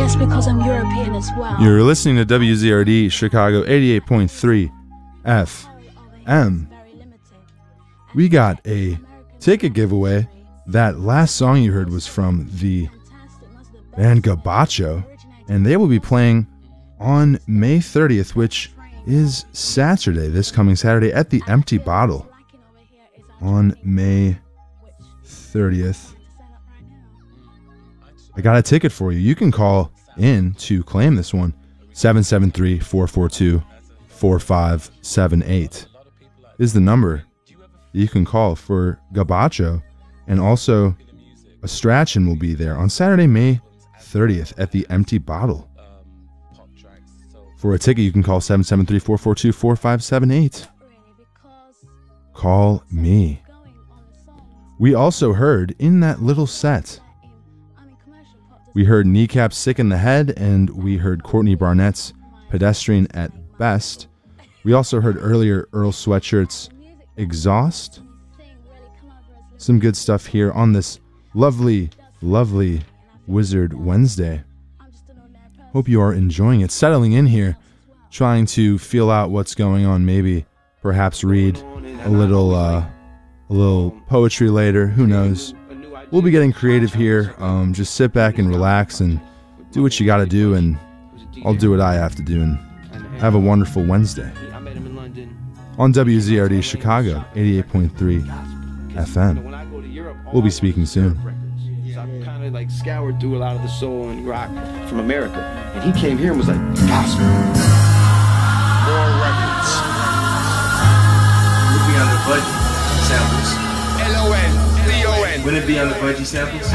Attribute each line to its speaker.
Speaker 1: guess because I'm European as well.
Speaker 2: You're listening to WZRD Chicago 88.3 FM. We got a ticket giveaway. That last song you heard was from the band Gabacho, and they will be playing on May 30th, which is Saturday, this coming Saturday, at the Empty Bottle on May 30th. I got a ticket for you. You can call in to claim this one. 773-442-4578 is the number you can call for Gabacho. And also, a Strachan will be there on Saturday, May 30th at the Empty Bottle. For a ticket, you can call 773-442-4578. Call me. We also heard in that little set, we heard Kneecaps Sick in the Head, and we heard Courtney Barnett's Pedestrian at Best. We also heard earlier Earl Sweatshirt's Exhaust. Some good stuff here on this lovely, lovely Wizard Wednesday. Hope you are enjoying it. Settling in here, trying to feel out what's going on. Maybe, perhaps read a little poetry later. Who knows? We'll be getting creative here. Just sit back and relax and do what you got to do, and I'll do what I have to do. And have a wonderful Wednesday on WZRD Chicago 88.3 FM. We'll be speaking soon.
Speaker 3: I've kind of like scoured through a lot of the soul and rock from America, and he came here and was like, gospel.
Speaker 4: More records. Would it be on the Budgie samples?
Speaker 3: L-O-N, B-O-N.
Speaker 4: Would it be on the Budgie samples?